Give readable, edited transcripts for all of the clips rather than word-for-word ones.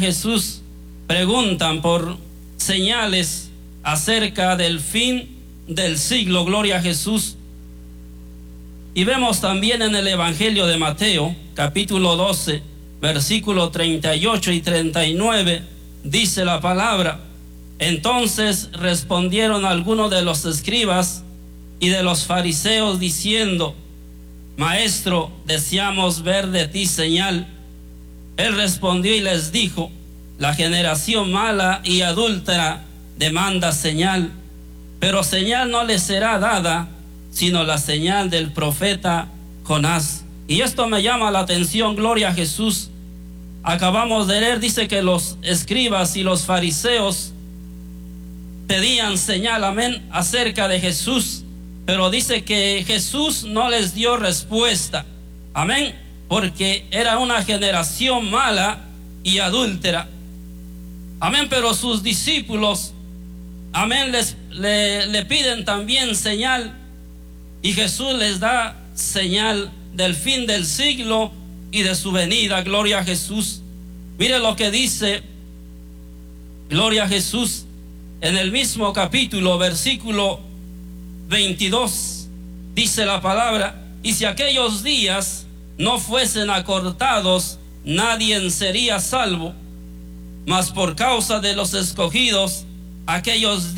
Jesús, preguntan por señales acerca del fin del siglo. Gloria a Jesús. Y vemos también en el Evangelio de Mateo, capítulo 12, versículo 38 y 39, dice la palabra: entonces respondieron algunos de los escribas y de los fariseos diciendo: Maestro, deseamos ver de ti señal. Él respondió y les dijo: la generación mala y adúltera demanda señal, pero señal no les será dada, sino la señal del profeta Jonás. Y esto me llama la atención. Gloria a Jesús. Acabamos de leer, dice que los escribas y los fariseos pedían señal, amén, acerca de Jesús, pero dice que Jesús no les dio respuesta, amén, porque era una generación mala y adúltera, amén. Pero sus discípulos, amén, le piden también señal, y Jesús les da señal del fin del siglo y de su venida. Gloria a Jesús. Mire lo que dice, gloria a Jesús, en el mismo capítulo, versículo 22, dice la palabra: y si aquellos días no fuesen acortados, nadie sería salvo, mas por causa de los escogidos, aquellos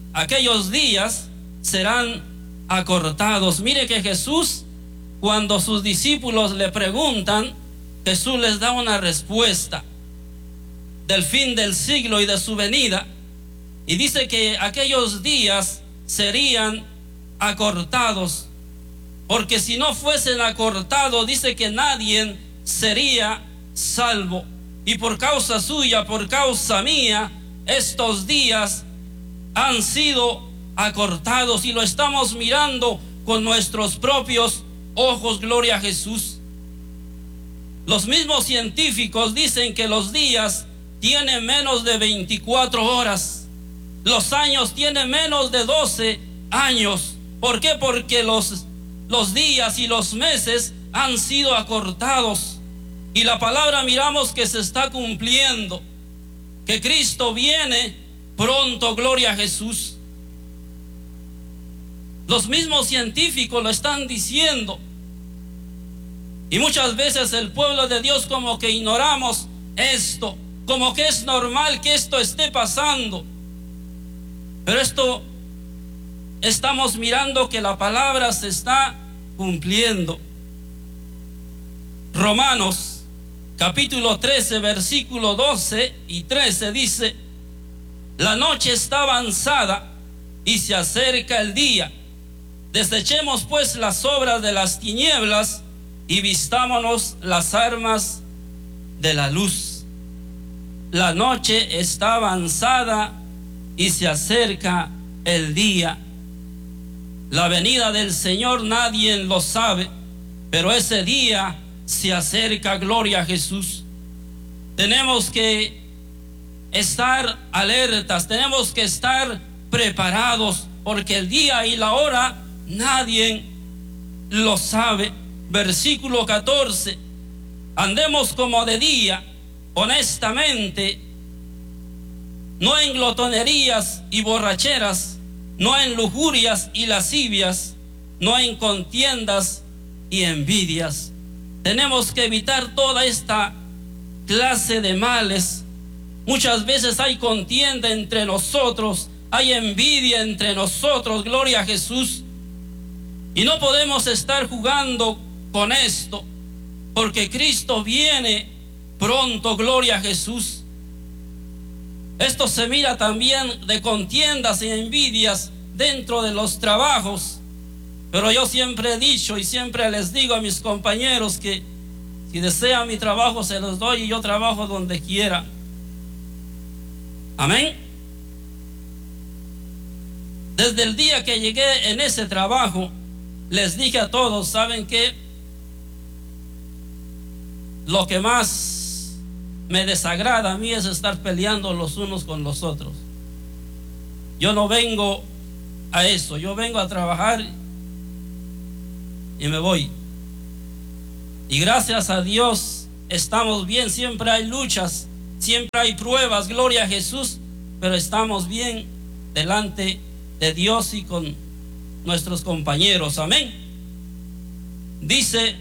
días serán acortados. Mire que Jesús, cuando sus discípulos le preguntan, Jesús les da una respuesta del fin del siglo y de su venida, y dice que aquellos días serían acortados, porque si no fuesen acortados, dice que nadie sería salvo. Y por causa suya, por causa mía, estos días han sido acortados, y lo estamos mirando con nuestros propios ojos. Gloria a Jesús. Los mismos científicos dicen que los días tienen menos de 24 horas. Los años tienen menos de 12 años. ¿Por qué? Porque los días y los meses han sido acortados. Y la palabra miramos que se está cumpliendo, que Cristo viene pronto. Gloria a Jesús. Los mismos científicos lo están diciendo. Y muchas veces el pueblo de Dios como que ignoramos esto, como que es normal que esto esté pasando. Pero esto estamos mirando que la palabra se está cumpliendo. Romanos capítulo 13, versículo 12 y 13 dice: la noche está avanzada y se acerca el día. Desechemos pues las obras de las tinieblas y vistámonos las armas de la luz. La noche está avanzada y se acerca el día. La venida del Señor nadie lo sabe, pero ese día se acerca. Gloria a Jesús. Tenemos que estar alertas, tenemos que estar preparados, porque el día y la hora nadie lo sabe. Versículo 14: andemos como de día, honestamente, no en glotonerías y borracheras, no en lujurias y lascivias, no en contiendas y envidias. Tenemos que evitar toda esta clase de males. Muchas veces hay contienda entre nosotros, hay envidia entre nosotros. Gloria a Jesús. Y no podemos estar jugando con esto, porque Cristo viene pronto. Gloria a Jesús. Esto se mira también de contiendas y envidias dentro de los trabajos. Pero yo siempre he dicho y siempre les digo a mis compañeros que si desean mi trabajo se los doy, y yo trabajo donde quiera. Amén. Desde el día que llegué en ese trabajo, les dije a todos: ¿saben qué? Lo que más me desagrada a mí es estar peleando los unos con los otros. Yo no vengo a eso, yo vengo a trabajar y me voy. Y gracias a Dios estamos bien. Siempre hay luchas, siempre hay pruebas, gloria a Jesús, pero estamos bien delante de Dios y con nuestros compañeros, amén. Dice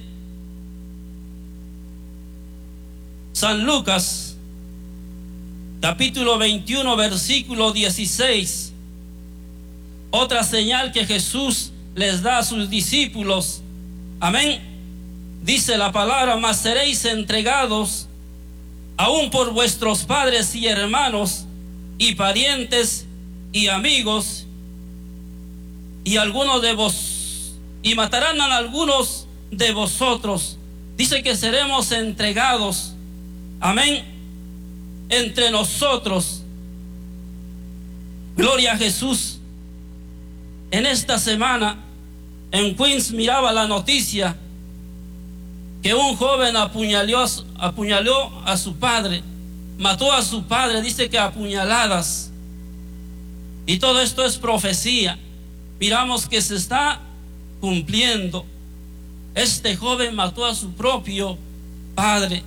San Lucas, capítulo 21, versículo 16, otra señal que Jesús les da a sus discípulos, amén. Dice la palabra: mas seréis entregados aún por vuestros padres y hermanos y parientes y amigos, y algunos de vos, y matarán a algunos de vosotros. Dice que seremos entregados, amén, entre nosotros. Gloria a Jesús. En esta semana en Queens miraba la noticia que un joven apuñaló a su padre, mató a su padre, dice que a puñaladas. Y todo esto es profecía. Miramos que se está cumpliendo. Este joven mató a su propio padre.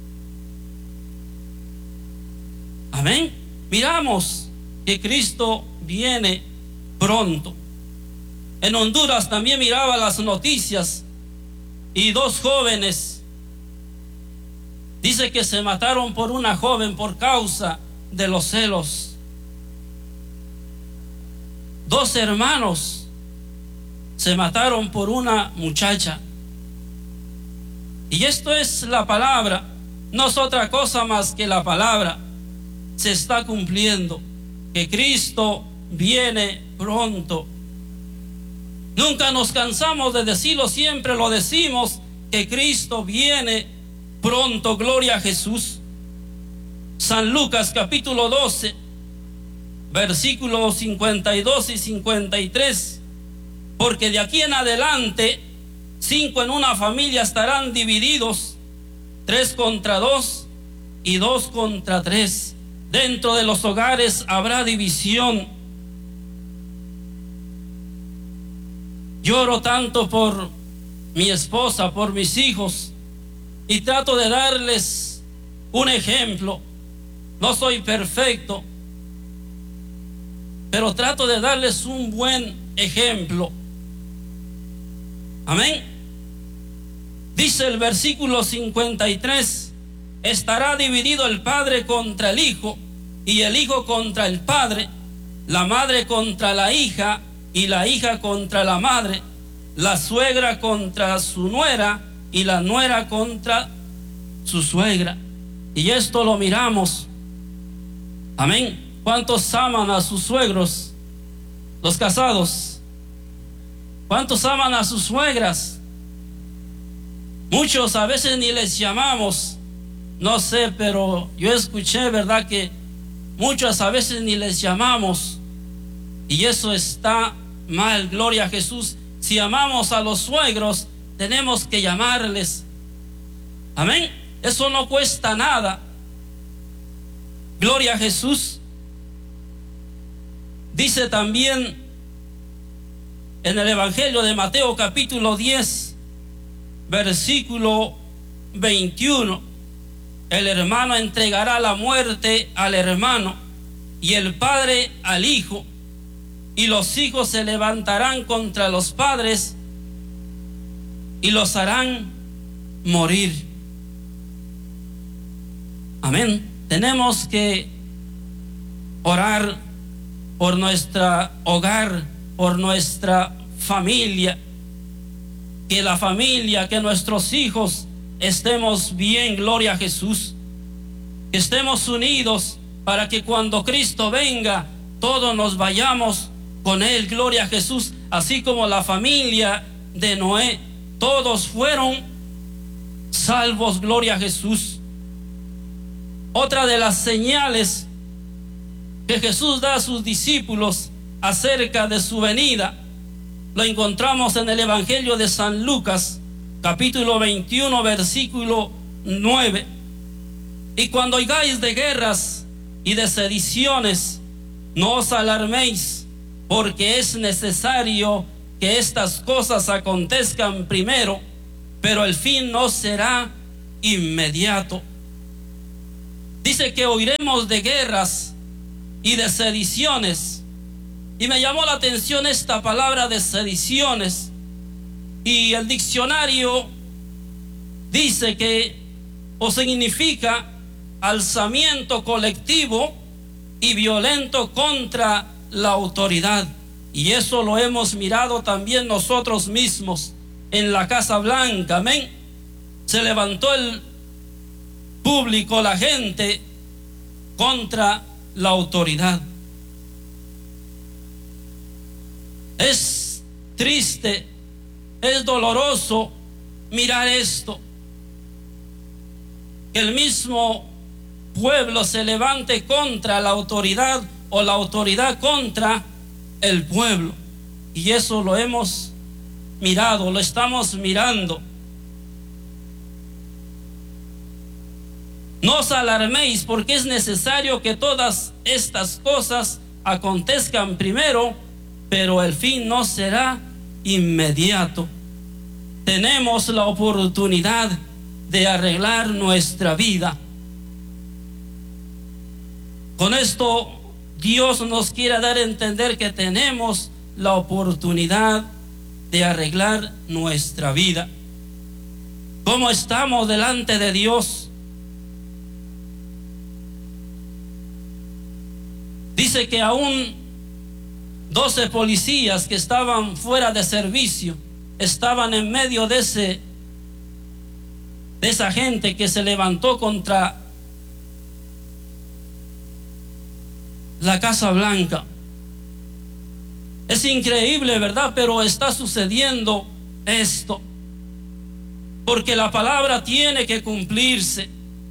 Amén. Miramos que Cristo viene pronto. En Honduras también miraba las noticias y dos jóvenes, dice que se mataron por una joven por causa de los celos. Dos hermanos se mataron por una muchacha. Y esto es la palabra, no es otra cosa más que la palabra. Se está cumpliendo, que Cristo viene pronto. Nunca nos cansamos de decirlo, siempre lo decimos, que Cristo viene pronto, gloria a Jesús. San Lucas capítulo 12, versículos 52 y 53. Porque de aquí en adelante 5 en una familia estarán divididos, 3 contra 2 y 2 contra 3. Dentro de los hogares habrá división. Lloro tanto por mi esposa, por mis hijos, y trato de darles un ejemplo. No soy perfecto, pero trato de darles un buen ejemplo. Amén. Dice el versículo 53: estará dividido el padre contra el hijo, y el hijo contra el padre, la madre contra la hija, y la hija contra la madre, la suegra contra su nuera, y la nuera contra su suegra. Y esto lo miramos. Amén. ¿Cuántos aman a sus suegros? Los casados. ¿Cuántos aman a sus suegras? Muchos a veces ni les llamamos. No sé, pero yo escuché, ¿verdad?, que muchos a veces ni les llamamos. Y eso está mal, gloria a Jesús. Si amamos a los suegros, tenemos que llamarles. Amén. Eso no cuesta nada. Gloria a Jesús. Dice también en el Evangelio de Mateo capítulo 10, versículo 21. El hermano entregará la muerte al hermano, y el padre al hijo, y los hijos se levantarán contra los padres y los harán morir. Amén. Tenemos que orar por nuestro hogar, por nuestra familia, que la familia, que nuestros hijos estemos bien, gloria a Jesús, que estemos unidos para que cuando Cristo venga todos nos vayamos con Él, gloria a Jesús. Así como la familia de Noé, todos fueron salvos, gloria a Jesús. Otra de las señales que Jesús da a sus discípulos acerca de su venida lo encontramos en el Evangelio de San Lucas capítulo 21 versículo 9. Y cuando oigáis de guerras y de sediciones, no os alarméis, porque es necesario que estas cosas acontezcan primero, pero el fin no será inmediato. Dice que oiremos de guerras y de sediciones. Y me llamó la atención esta palabra de sediciones. Y el diccionario dice que o significa alzamiento colectivo y violento contra la autoridad. Y eso lo hemos mirado también nosotros mismos en la Casa Blanca. Amén. Se levantó el público, la gente, contra la autoridad. Es triste, es doloroso mirar esto, que el mismo pueblo se levante contra la autoridad o la autoridad contra el pueblo. Y eso lo hemos mirado, lo estamos mirando. No os alarméis, porque es necesario que todas estas cosas acontezcan primero, pero el fin no será inmediato. Tenemos la oportunidad de arreglar nuestra vida. Con esto Dios nos quiere dar a entender que tenemos la oportunidad de arreglar nuestra vida. ¿Cómo estamos delante de Dios? Dice que aún 12 policías que estaban fuera de servicio estaban en medio de esa gente que se levantó contra la Casa Blanca. Es increíble, ¿verdad? Pero está sucediendo esto, porque la palabra tiene que cumplirse.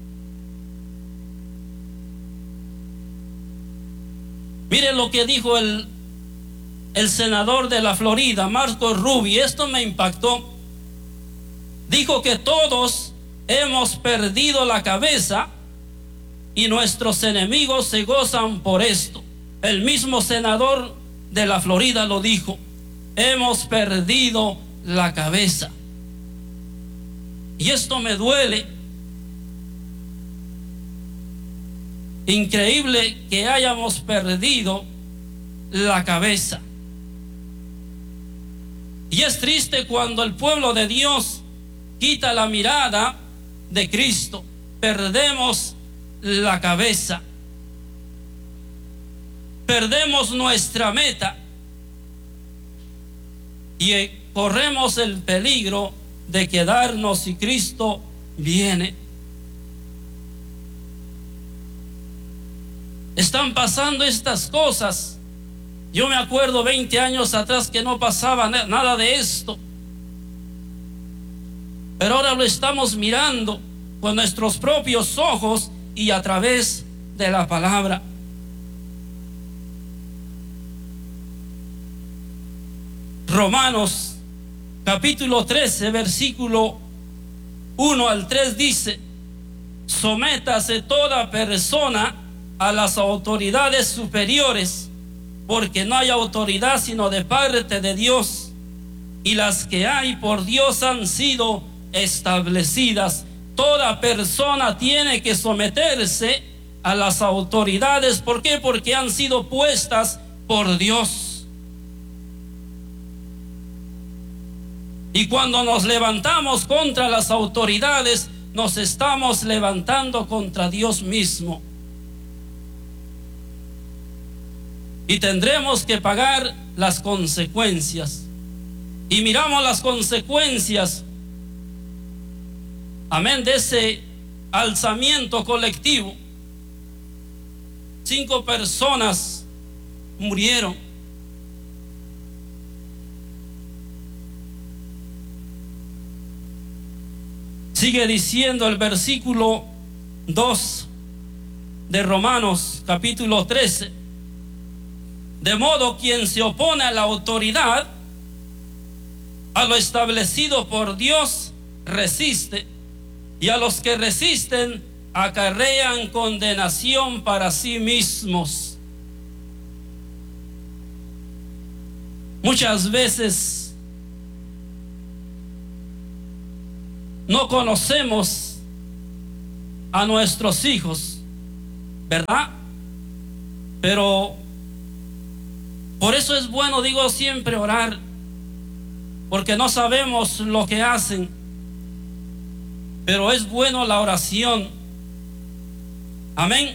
Mire lo que dijo el senador de la Florida, Marco Rubio. Esto me impactó. Dijo que todos hemos perdido la cabeza y nuestros enemigos se gozan por esto. El mismo senador de la Florida lo dijo: hemos perdido la cabeza. Y esto me duele. Increíble que hayamos perdido la cabeza. Y es triste cuando el pueblo de Dios quita la mirada de Cristo. Perdemos la cabeza. Perdemos nuestra meta. Y corremos el peligro de quedarnos si Cristo viene. Están pasando estas cosas. Yo me acuerdo 20 años atrás que no pasaba nada de esto. Pero ahora lo estamos mirando con nuestros propios ojos y a través de la palabra. Romanos capítulo 13, versículo 1 al 3 dice: sométase toda persona a las autoridades superiores, porque no hay autoridad sino de parte de Dios, y las que hay por Dios han sido establecidas. Toda persona tiene que someterse a las autoridades. ¿Por qué? Porque han sido puestas por Dios. Y cuando nos levantamos contra las autoridades, nos estamos levantando contra Dios mismo. Y tendremos que pagar las consecuencias. Y miramos las consecuencias, amén, de ese alzamiento colectivo. 5 personas murieron. Sigue diciendo el versículo 2 de Romanos capítulo 13. De modo, quien se opone a la autoridad, a lo establecido por Dios, resiste, y a los que resisten acarrean condenación para sí mismos. Muchas veces no conocemos a nuestros hijos, ¿verdad? Pero por eso es bueno, digo siempre, orar, porque no sabemos lo que hacen, pero es bueno la oración. Amén.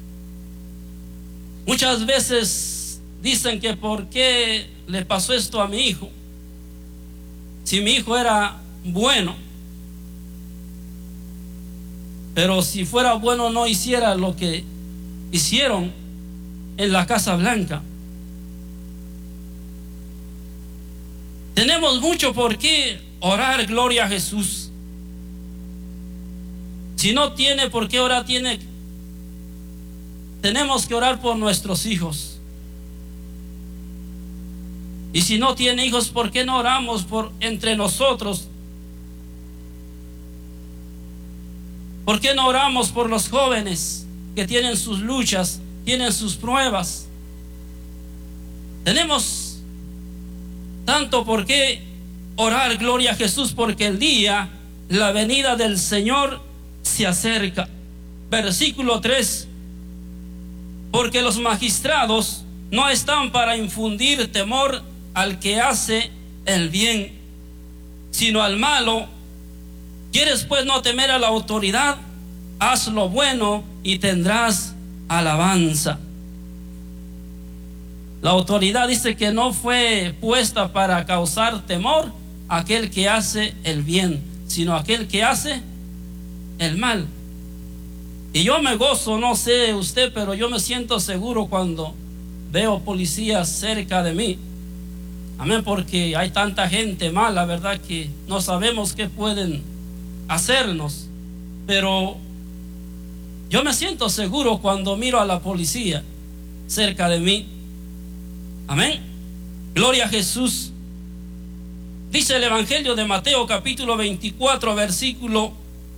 Muchas veces dicen que por qué le pasó esto a mi hijo, si mi hijo era bueno. Pero si fuera bueno no hiciera lo que hicieron en la Casa Blanca. Tenemos mucho por qué orar, gloria a Jesús. Si no tiene por qué orar, tenemos que orar por nuestros hijos. Y si no tiene hijos, ¿por qué no oramos entre nosotros? ¿Por qué no oramos por los jóvenes que tienen sus luchas, tienen sus pruebas? Tenemos tanto por qué orar, gloria a Jesús, porque el día, la venida del Señor se acerca. Versículo 3. Porque los magistrados no están para infundir temor al que hace el bien, sino al malo. ¿Quieres pues no temer a la autoridad? Haz lo bueno y tendrás alabanza. La autoridad dice que no fue puesta para causar temor a aquel que hace el bien, sino a aquel que hace el mal. Y yo me gozo, no sé usted, pero yo me siento seguro cuando veo policías cerca de mí. Amén, porque hay tanta gente mala, ¿verdad? Que no sabemos qué pueden hacernos. Pero yo me siento seguro cuando miro a la policía cerca de mí. Amén. Gloria a Jesús. Dice el Evangelio de Mateo capítulo 24 versículo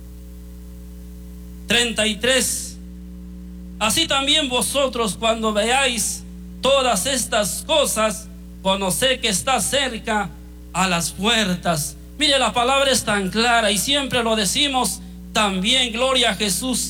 33. Así también vosotros, cuando veáis todas estas cosas, conoced que está cerca a las puertas. Mire, la palabra es tan clara y siempre lo decimos también, gloria a Jesús.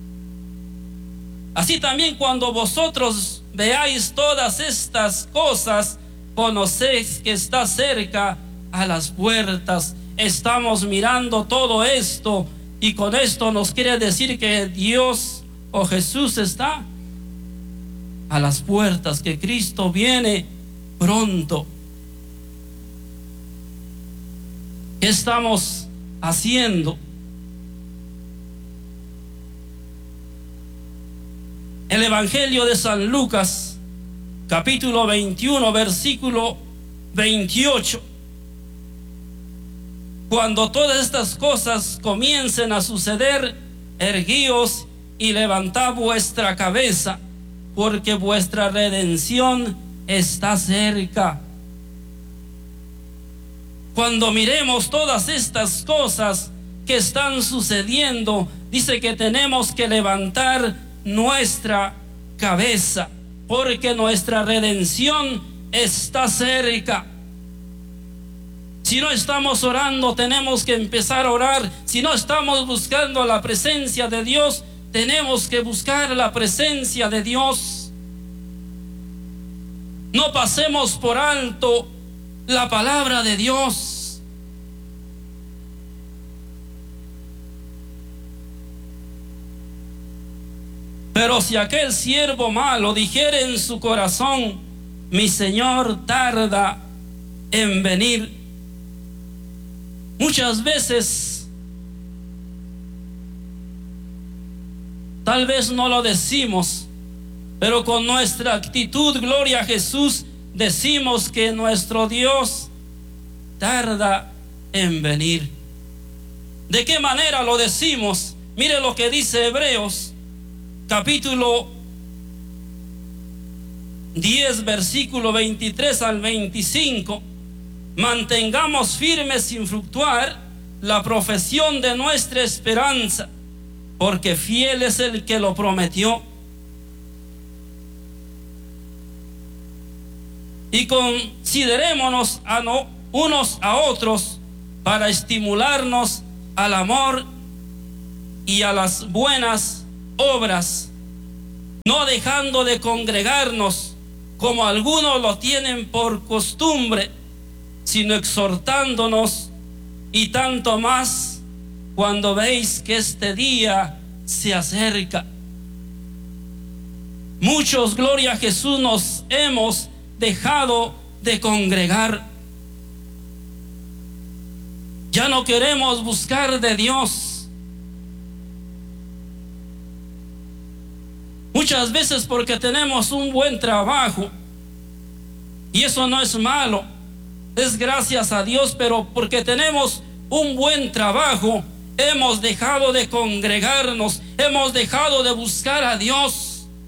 Así también cuando vosotros veáis todas estas cosas, conocéis que está cerca a las puertas. Estamos mirando todo esto y con esto nos quiere decir que Dios o Jesús está a las puertas, que Cristo viene pronto. ¿Qué estamos haciendo? El Evangelio de San Lucas, capítulo 21, versículo 28. Cuando todas estas cosas comiencen a suceder, erguíos y levantad vuestra cabeza, porque vuestra redención está cerca. Cuando miremos todas estas cosas que están sucediendo, dice que tenemos que levantar nuestra cabeza, porque nuestra redención está cerca. Si no estamos orando, tenemos que empezar a orar. Si no estamos buscando la presencia de Dios, tenemos que buscar la presencia de Dios. No pasemos por alto la palabra de Dios. Pero si aquel siervo malo dijere en su corazón: mi Señor tarda en venir. Muchas veces, tal vez no lo decimos, pero con nuestra actitud, gloria a Jesús, decimos que nuestro Dios tarda en venir. ¿De qué manera lo decimos? Mire lo que dice Hebreos, capítulo 10, versículo 23 al 25. Mantengamos firmes sin fluctuar la profesión de nuestra esperanza, porque fiel es el que lo prometió. Y considerémonos unos a otros para estimularnos al amor y a las buenas obras. no dejando de congregarnos como algunos lo tienen por costumbre, sino exhortándonos, y tanto más cuando veis que este día se acerca. Muchos, gloria a Jesús, nos hemos dejado de congregar. Ya no queremos buscar de Dios. Muchas veces porque tenemos un buen trabajo, y eso no es malo, es gracias a Dios, pero porque tenemos un buen trabajo, hemos dejado de congregarnos, hemos dejado de buscar a Dios.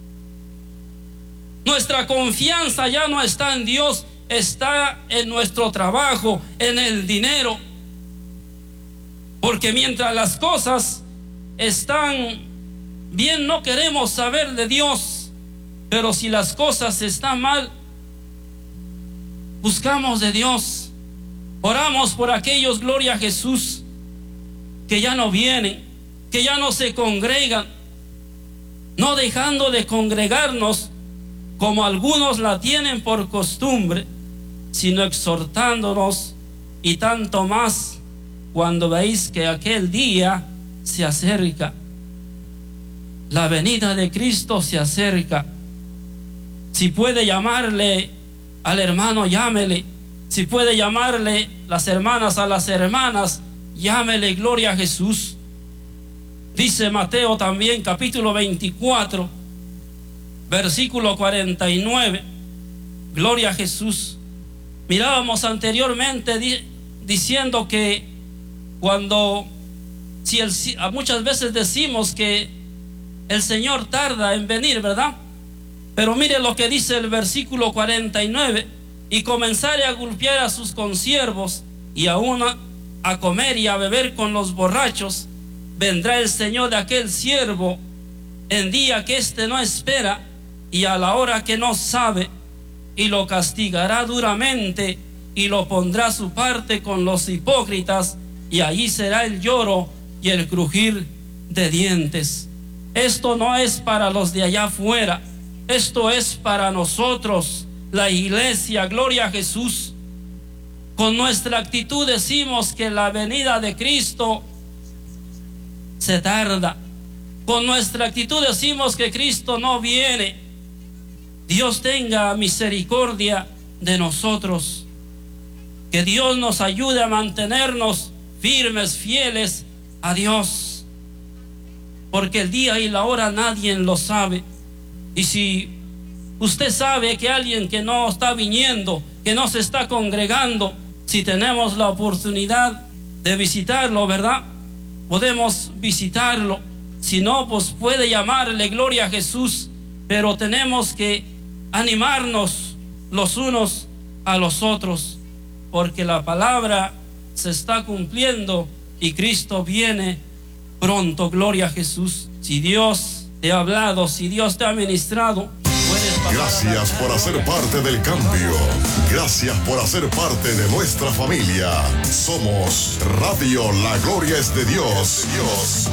Nuestra confianza ya no está en Dios, está en nuestro trabajo, en el dinero. Porque mientras las cosas están bien, no queremos saber de Dios. Pero si las cosas están mal, buscamos de Dios. Oramos por aquellos, gloria a Jesús, que ya no vienen, que ya no se congregan, no dejando de congregarnos como algunos la tienen por costumbre, sino exhortándonos, y tanto más cuando veis que aquel día se acerca. La venida de Cristo se acerca. Si puede llamarle al hermano, llámele. Si puede llamarle las hermanas a las hermanas, llámele, gloria a Jesús. Dice Mateo también, capítulo 24, versículo 49, gloria a Jesús. Mirábamos anteriormente diciendo que muchas veces decimos que el Señor tarda en venir, ¿verdad? Pero mire lo que dice el versículo 49: y comenzare a golpear a sus consiervos, y aún a comer y a beber con los borrachos, vendrá el Señor de aquel siervo en día que éste no espera, y a la hora que no sabe, y lo castigará duramente, y lo pondrá a su parte con los hipócritas, y allí será el lloro y el crujir de dientes. Esto no es para los de allá afuera, esto es para nosotros, la iglesia, gloria a Jesús. Con nuestra actitud decimos que la venida de Cristo se tarda. Con nuestra actitud decimos que Cristo no viene. Dios tenga misericordia de nosotros. Que Dios nos ayude a mantenernos firmes, fieles a Dios. Porque el día y la hora nadie lo sabe. Y si usted sabe que alguien que no está viniendo, que no se está congregando, si tenemos la oportunidad de visitarlo, ¿verdad? Podemos visitarlo. Si no, pues puede llamarle, gloria a Jesús. Pero tenemos que animarnos los unos a los otros, porque la palabra se está cumpliendo y Cristo viene pronto, gloria a Jesús. Si Dios te ha hablado, si Dios te ha ministrado, puedes pasar. Gracias por hacer parte del cambio. Gracias por hacer parte de nuestra familia. Somos Radio La Gloria es de Dios.